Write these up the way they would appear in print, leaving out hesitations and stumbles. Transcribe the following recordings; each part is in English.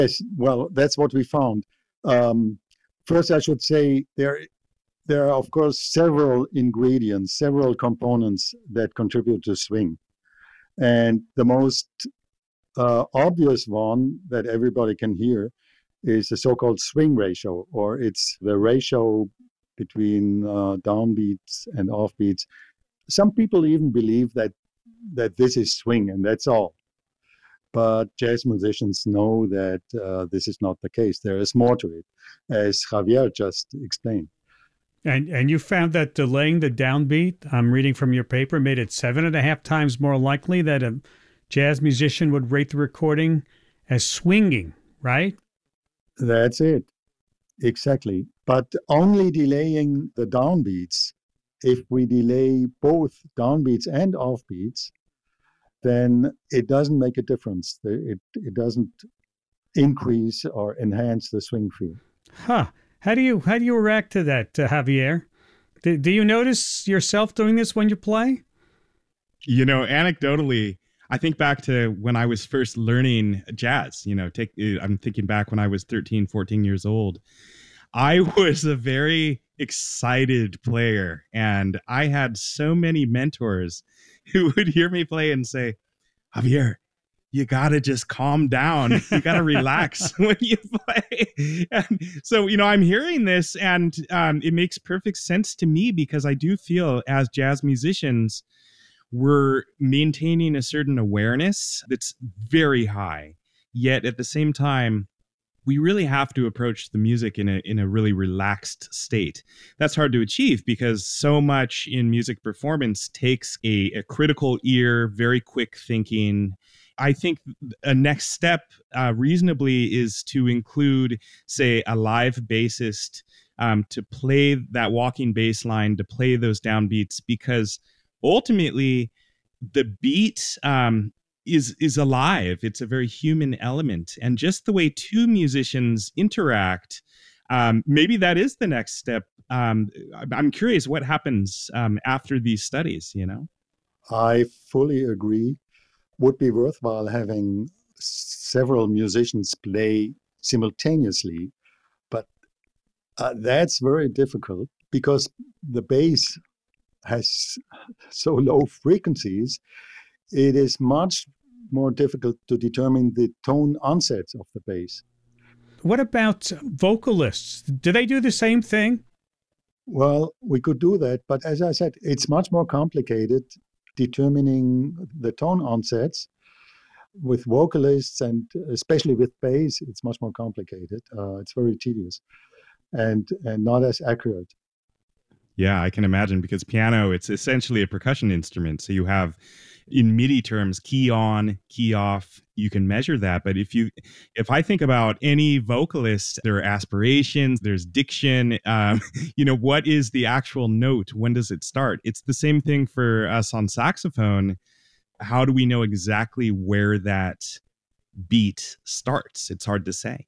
Yes, well, that's what we found. Um, First, I should say there are, of course, several ingredients, several components that contribute to swing. And the most obvious one that everybody can hear is the so-called swing ratio, or it's the ratio between downbeats and offbeats. Some people even believe that this is swing and that's all. But jazz musicians know that this is not the case. There is more to it, as Javier just explained. And you found that delaying the downbeat, I'm reading from your paper, made it 7.5 times more likely that a jazz musician would rate the recording as swinging, right? That's it. Exactly. But only delaying the downbeats, if we delay both downbeats and offbeats, then it doesn't make a difference. It doesn't increase or enhance the swing feel. Huh. How do you react to that, Javier? Do you notice yourself doing this when you play? Anecdotally, I think back to when I was first learning jazz. I'm thinking back when I was 13, 14 years old. I was a very excited player, and I had so many mentors who would hear me play and say, Javier, you got to just calm down. You got to relax when you play. And so, I'm hearing this and it makes perfect sense to me, because I do feel as jazz musicians, we're maintaining a certain awareness that's very high. Yet at the same time, we really have to approach the music in a really relaxed state. That's hard to achieve because so much in music performance takes a critical ear, very quick thinking. I think a next step reasonably is to include, say, a live bassist to play that walking bass line, to play those downbeats, because ultimately the beat is alive. It's a very human element. And just the way two musicians interact, maybe that is the next step. I'm curious what happens after these studies, I fully agree. Would be worthwhile having several musicians play simultaneously, but that's very difficult because the bass has so low frequencies. It is much more difficult to determine the tone onsets of the bass. What about vocalists? Do they do the same thing? Well, we could do that, but as I said, it's much more complicated determining the tone onsets. With vocalists and especially with bass, it's much more complicated. It's very tedious and not as accurate. Yeah, I can imagine, because piano, it's essentially a percussion instrument. So you have, in MIDI terms, key on, key off. You can measure that. But if I think about any vocalist, there are aspirations, there's diction. What is the actual note? When does it start? It's the same thing for us on saxophone. How do we know exactly where that beat starts? It's hard to say.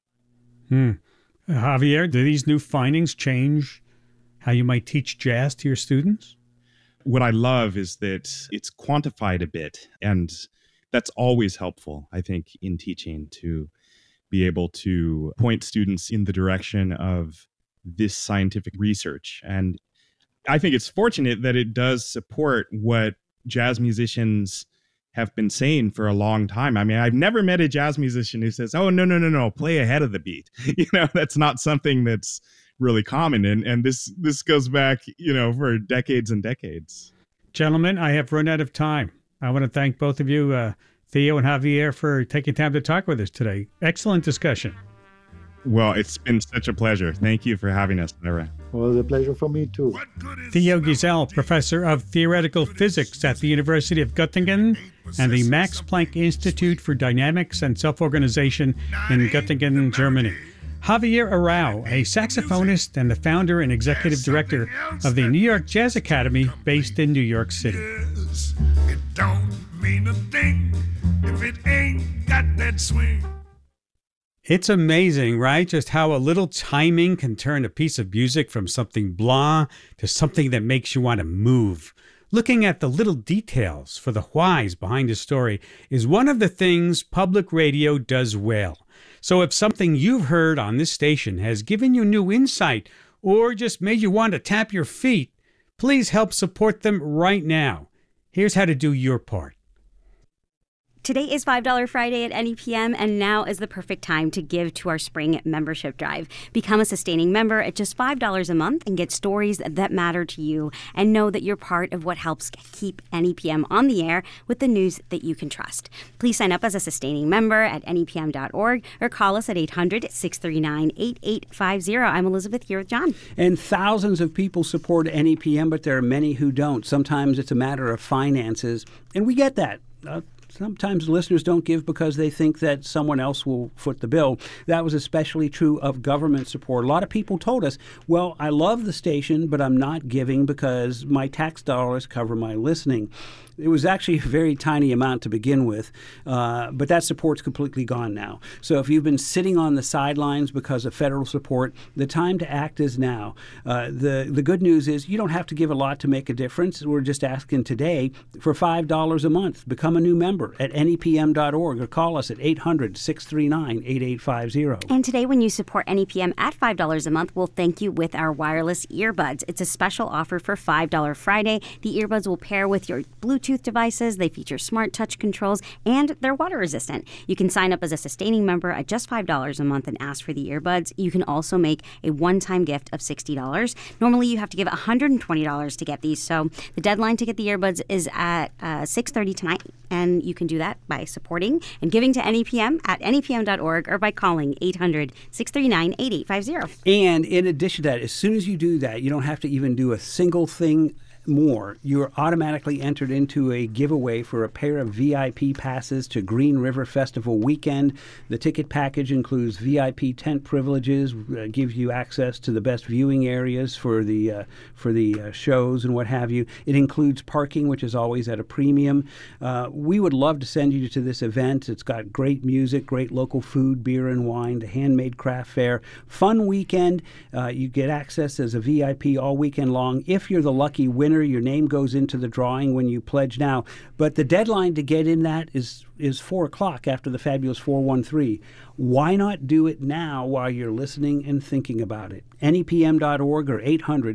Javier, do these new findings change how you might teach jazz to your students? What I love is that it's quantified a bit, and that's always helpful, I think, in teaching, to be able to point students in the direction of this scientific research. And I think it's fortunate that it does support what jazz musicians have been saying for a long time. I mean, I've never met a jazz musician who says, oh, no, play ahead of the beat. That's not something that's really common. And this goes back, for decades and decades. Gentlemen, I have run out of time. I want to thank both of you, Theo and Javier, for taking time to talk with us today. Excellent discussion. Well, it's been such a pleasure. Thank you for having us, Ira. Well, it's a pleasure for me, too. Theo Giesel, professor of theoretical physics at the University of Göttingen and the Max Planck Institute for Dynamics and Self-Organization in Göttingen, Germany. Javier Arau, a saxophonist and the founder and executive director of the New York Jazz Academy based in New York City. It don't mean a thing if it ain't got that swing. It's amazing, right? Just how a little timing can turn a piece of music from something blah to something that makes you want to move. Looking at the little details for the whys behind a story is one of the things public radio does well. So if something you've heard on this station has given you new insight or just made you want to tap your feet, please help support them right now. Here's how to do your part. Today is $5 Friday at NEPM, and now is the perfect time to give to our spring membership drive. Become a sustaining member at just $5 a month and get stories that matter to you, and know that you're part of what helps keep NEPM on the air with the news that you can trust. Please sign up as a sustaining member at NEPM.org or call us at 800-639-8850. I'm Elizabeth, here with John. And thousands of people support NEPM, but there are many who don't. Sometimes it's a matter of finances, and we get that. Sometimes listeners don't give because they think that someone else will foot the bill. That was especially true of government support. A lot of people told us, well, I love the station, but I'm not giving because my tax dollars cover my listening. It was actually a very tiny amount to begin with, but that support's completely gone now. So if you've been sitting on the sidelines because of federal support, the time to act is now. The good news is you don't have to give a lot to make a difference. We're just asking today for $5 a month. Become a new member at NEPM.org or call us at 800-639-8850. And today, when you support NEPM at $5 a month, we'll thank you with our wireless earbuds. It's a special offer for $5 Friday. The earbuds will pair with your Bluetooth devices. They feature smart touch controls, and they're water resistant. You can sign up as a sustaining member at just $5 a month and ask for the earbuds. You can also make a one-time gift of $60. Normally, you have to give $120 to get these, so the deadline to get the earbuds is at 6:30 tonight, and you can do that by supporting and giving to NEPM at NEPM.org or by calling 800-639-8850. And in addition to that, as soon as you do that, you don't have to even do a single thing more. You're automatically entered into a giveaway for a pair of VIP passes to Green River Festival weekend. The ticket package includes VIP tent privileges, gives you access to the best viewing areas for the shows and what have you. It includes parking, which is always at a premium. We would love to send you to this event. It's got great music, great local food, beer and wine, the handmade craft fair. Fun weekend. You get access as a VIP all weekend long. If you're the lucky winner, your name goes into the drawing when you pledge now. But the deadline to get in that is 4 o'clock after the fabulous 413. Why not do it now while you're listening and thinking about it? NEPM.org or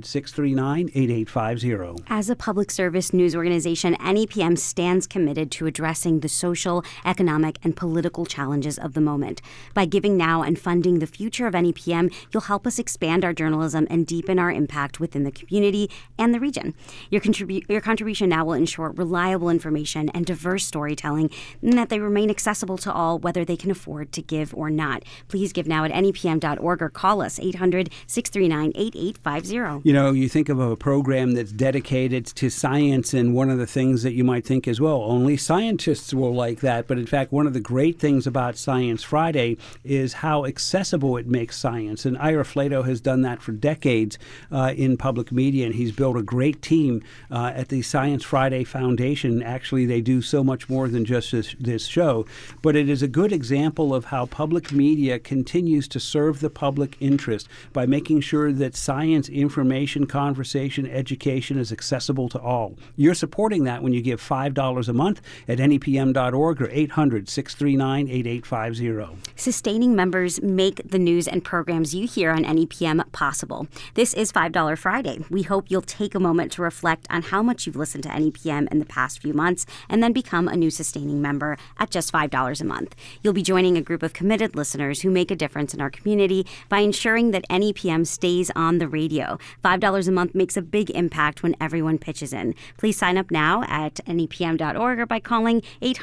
800-639-8850. As a public service news organization, NEPM stands committed to addressing the social, economic, and political challenges of the moment. By giving now and funding the future of NEPM, you'll help us expand our journalism and deepen our impact within the community and the region. Your contribution now will ensure reliable information and diverse storytelling, and that they remain accessible to all, whether they can afford to give or not. Please give now at NEPM.org or call us 800-639-8850. You know, you think of a program that's dedicated to science, and one of the things that you might think is, well, only scientists will like that. But in fact, one of the great things about Science Friday is how accessible it makes science. And Ira Flato has done that for decades in public media, and he's built a great team at the Science Friday Foundation. Actually, they do so much more than just this show, but it is a good example of how public media continues to serve the public interest by making sure that science, information, conversation, education is accessible to all. You're supporting that when you give $5 a month at NEPM.org or 800-639-8850. Sustaining members make the news and programs you hear on NEPM possible. This is $5 Friday. We hope you'll take a moment to reflect on how much you've listened to NEPM in the past few months and then become a new sustaining member at just $5 a month. You'll be joining a group of committed listeners who make a difference in our community by ensuring that NEPM stays on the radio. $5 a month makes a big impact when everyone pitches in. Please sign up now at NEPM.org or by calling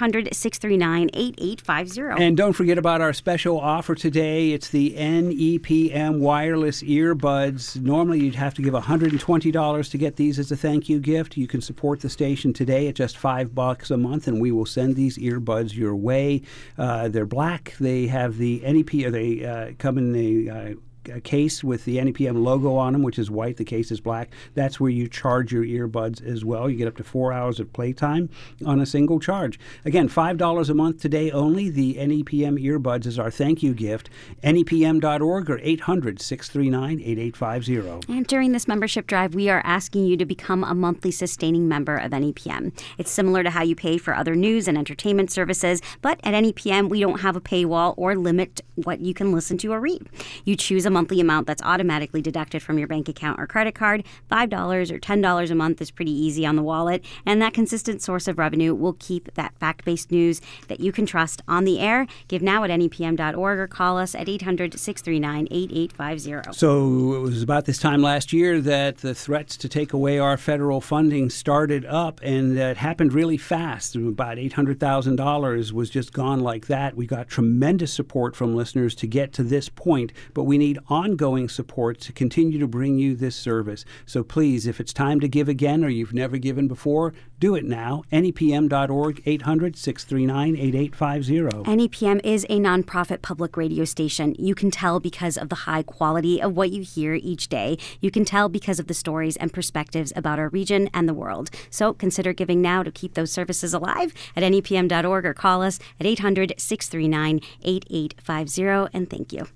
800-639-8850. And don't forget about our special offer today. It's the NEPM wireless earbuds. Normally you'd have to give $120 to get these as a thank you gift. You can support the station today at just $5 a month, and we will send these earbuds your way. They're black. They have the NEP. They come in the a case with the NEPM logo on them, which is white, the case is black. That's where you charge your earbuds as well. You get up to 4 hours of playtime on a single charge. Again, $5 a month today only. The NEPM earbuds is our thank you gift. NEPM.org or 800-639-8850. And during this membership drive, we are asking you to become a monthly sustaining member of NEPM. It's similar to how you pay for other news and entertainment services, but at NEPM, we don't have a paywall or limit what you can listen to or read. You choose a monthly amount that's automatically deducted from your bank account or credit card. $5 or $10 a month is pretty easy on the wallet, and that consistent source of revenue will keep that fact-based news that you can trust on the air. Give now at NEPM.org or call us at 800-639-8850. So it was about this time last year that the threats to take away our federal funding started up, and it happened really fast. About $800,000 was just gone like that. We got tremendous support from listeners to get to this point, but we need ongoing support to continue to bring you this service. So please, if it's time to give again or you've never given before, do it now. NEPM.org, 800-639-8850. NEPM is a nonprofit public radio station. You can tell because of the high quality of what you hear each day. You can tell because of the stories and perspectives about our region and the world. So consider giving now to keep those services alive at NEPM.org or call us at 800-639-8850. And thank you.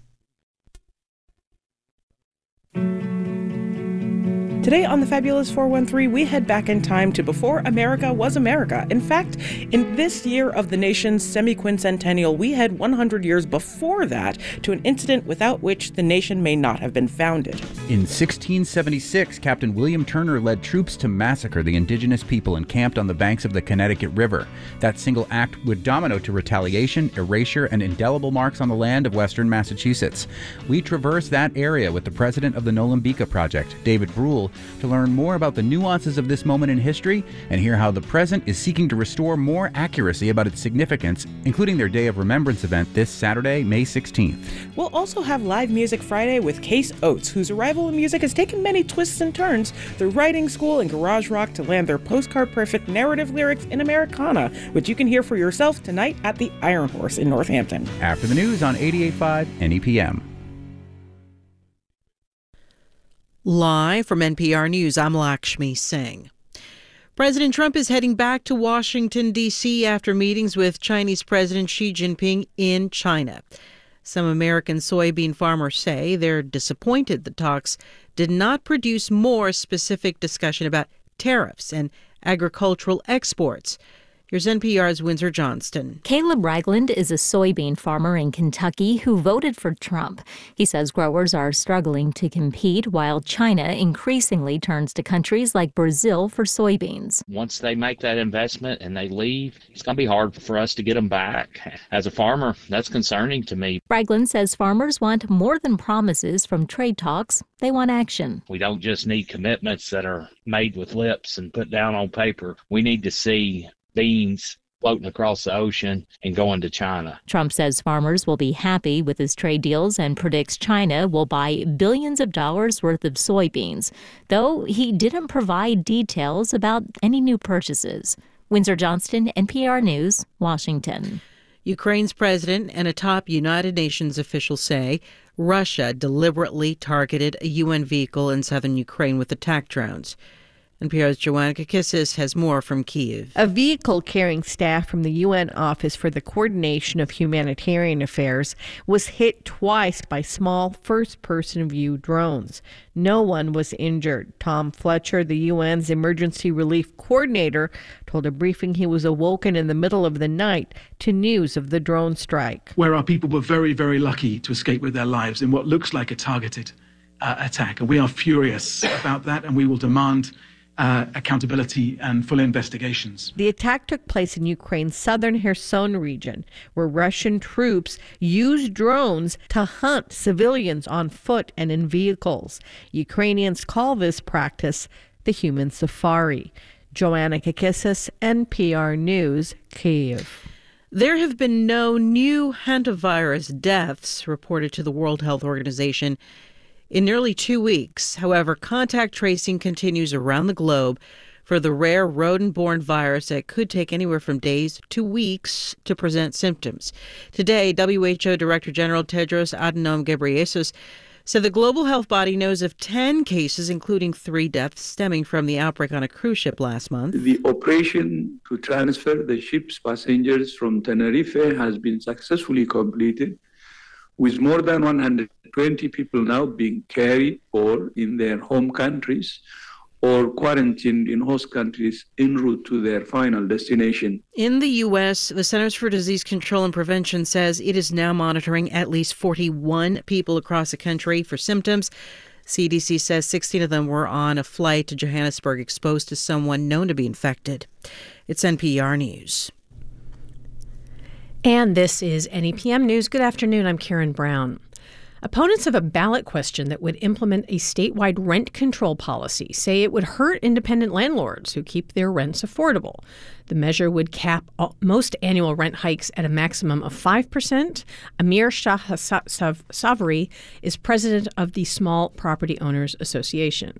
Today on the Fabulous 413, we head back in time to before America was America. In fact, in this year of the nation's semi-quincentennial, we head 100 years before that to an incident without which the nation may not have been founded. In 1676, Captain William Turner led troops to massacre the indigenous people encamped on the banks of the Connecticut River. That single act would domino to retaliation, erasure, and indelible marks on the land of western Massachusetts. We traverse that area with the president of the Nolembika Project, David Brule, to learn more about the nuances of this moment in history and hear how the present is seeking to restore more accuracy about its significance, including their Day of Remembrance event this Saturday, May 16th. We'll also have Live Music Friday with Case Oates, whose arrival in music has taken many twists and turns through writing school and garage rock to land their postcard-perfect narrative lyrics in Americana, which you can hear for yourself tonight at the Iron Horse in Northampton. After the news on 88.5 NEPM. Live from NPR News, I'm Lakshmi Singh. President Trump is heading back to Washington, D.C. after meetings with Chinese President Xi Jinping in China. Some American soybean farmers say they're disappointed the talks did not produce more specific discussion about tariffs and agricultural exports. Here's NPR's Windsor Johnston. Caleb Ragland is a soybean farmer in Kentucky who voted for Trump. He says growers are struggling to compete while China increasingly turns to countries like Brazil for soybeans. Once they make that investment and they leave, it's going to be hard for us to get them back. As a farmer, that's concerning to me. Ragland says farmers want more than promises from trade talks. They want action. We don't just need commitments that are made with lips and put down on paper. We need to see beans floating across the ocean and going to China. Trump says farmers will be happy with his trade deals and predicts China will buy billions of dollars worth of soybeans, though he didn't provide details about any new purchases. Windsor Johnston, NPR News, Washington. Ukraine's president and a top United Nations official say Russia deliberately targeted a UN vehicle in southern Ukraine with attack drones. NPR's Joanna Kakissis has more from Kyiv. A vehicle carrying staff from the UN Office for the Coordination of Humanitarian Affairs was hit twice by small first-person view drones. No one was injured. Tom Fletcher, the UN's emergency relief coordinator, told a briefing he was awoken in the middle of the night to news of the drone strike. Where our people were very, very lucky to escape with their lives in what looks like a targeted attack. And we are furious about that, and we will demand accountability and full investigations. The attack took place in Ukraine's southern Kherson region, where Russian troops used drones to hunt civilians on foot and in vehicles. Ukrainians call this practice the human safari. Joanna Kakissis, NPR News, Kyiv. There have been no new hantavirus deaths reported to the World Health Organization in nearly 2 weeks. However, contact tracing continues around the globe for the rare rodent-borne virus that could take anywhere from days to weeks to present symptoms. Today, WHO Director General Tedros Adhanom Ghebreyesus So the global health body knows of 10 cases, including 3 deaths, stemming from the outbreak on a cruise ship last month. The operation to transfer the ship's passengers from Tenerife has been successfully completed, with more than 120 people now being carried or in their home countries or quarantined in host countries en route to their final destination. In the U.S., the Centers for Disease Control and Prevention says it is now monitoring at least 41 people across the country for symptoms. CDC says 16 of them were on a flight to Johannesburg exposed to someone known to be infected. It's NPR News. And this is NEPM News. Good afternoon. I'm Karen Brown. Opponents of a ballot question that would implement a statewide rent control policy say it would hurt independent landlords who keep their rents affordable. The measure would cap most annual rent hikes at a maximum of 5%. Amir Shah-Savri is president of the Small Property Owners Association.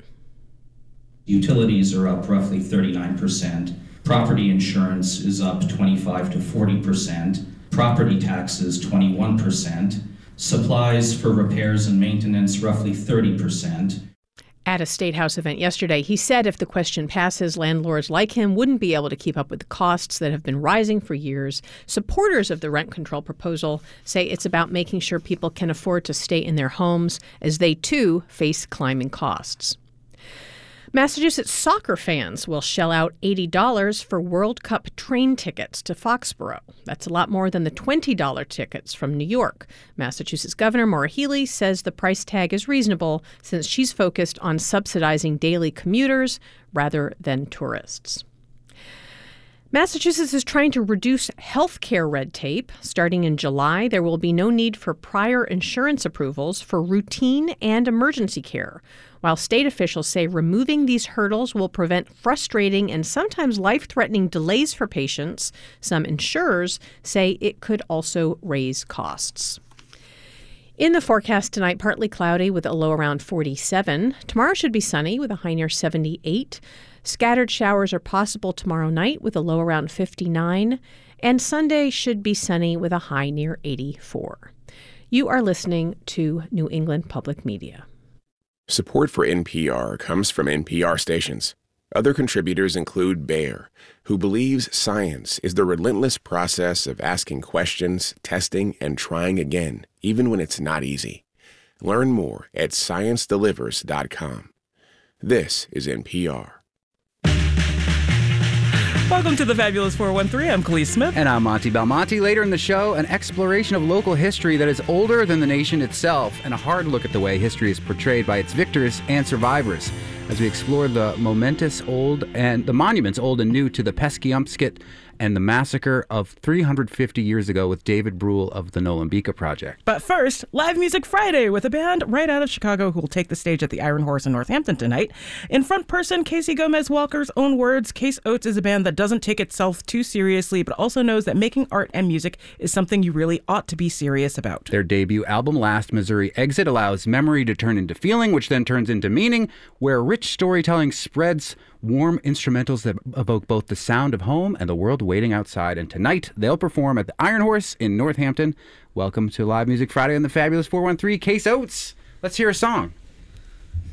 Utilities are up roughly 39%. Property insurance is up 25 to 40%. Property taxes 21%. Supplies for repairs and maintenance, roughly 30%. At a State House event yesterday, he said if the question passes, landlords like him wouldn't be able to keep up with the costs that have been rising for years. Supporters of the rent control proposal say it's about making sure people can afford to stay in their homes as they, too, face climbing costs. Massachusetts soccer fans will shell out $80 for World Cup train tickets to Foxborough. That's a lot more than the $20 tickets from New York. Massachusetts Governor Maura Healey says the price tag is reasonable since she's focused on subsidizing daily commuters rather than tourists. Massachusetts is trying to reduce health care red tape. Starting in July, there will be no need for prior insurance approvals for routine and emergency care. While state officials say removing these hurdles will prevent frustrating and sometimes life-threatening delays for patients, some insurers say it could also raise costs. In the forecast tonight, partly cloudy with a low around 47. Tomorrow should be sunny with a high near 78. Scattered showers are possible tomorrow night with a low around 59. And Sunday should be sunny with a high near 84. You are listening to New England Public Media. Support for NPR comes from NPR stations. Other contributors include Bayer, who believes science is the relentless process of asking questions, testing, and trying again, even when it's not easy. Learn more at ScienceDelivers.com. This is NPR. Welcome to the Fabulous 413. I'm Khalees Smith. And I'm Monty Belmonte. Later in the show, an exploration of local history that is older than the nation itself, and a hard look at the way history is portrayed by its victors and survivors, as we explore the monuments old and new to the Peskiumpskit and the massacre of 350 years ago with David Brule of the Nolambika Project. But first, Live Music Friday with a band right out of Chicago who will take the stage at the Iron Horse in Northampton tonight. In front person, Casey Gomez-Walker's own words, Case Oates is a band that doesn't take itself too seriously, but also knows that making art and music is something you really ought to be serious about. Their debut album, Last Missouri Exit, allows memory to turn into feeling, which then turns into meaning, where rich storytelling spreads warm instrumentals that evoke both the sound of home and the world waiting outside. And tonight, they'll perform at the Iron Horse in Northampton. Welcome to Live Music Friday on the Fabulous 413. Case Oates, let's hear a song.